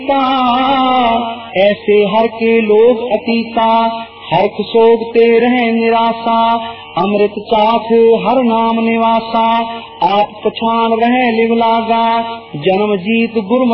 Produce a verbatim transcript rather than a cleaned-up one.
ऐसे हर के लोग अतीता, हर्ष शोक ते रहे निराशा। अमृत चाख हर नाम निवासा, आप पछान रहे लिव लागा। जन्म जीत गुरमत